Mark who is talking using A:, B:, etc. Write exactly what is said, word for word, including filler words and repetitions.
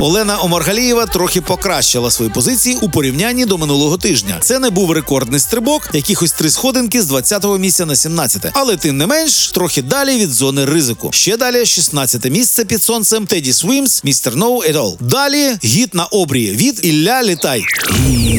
A: Олена Омаргалієва трохи покращила свої позиції у порівнянні до минулого тижня. Це не був рекордний стрибок, якихось три сходинки з двадцятого місця на сімнадцяте. Але тим не менш, трохи далі від зони ризику. Ще далі шістнадцяте місце під сонцем Teddy Swims, містер No At All. Далі гіт на обрії від Ілля Літай.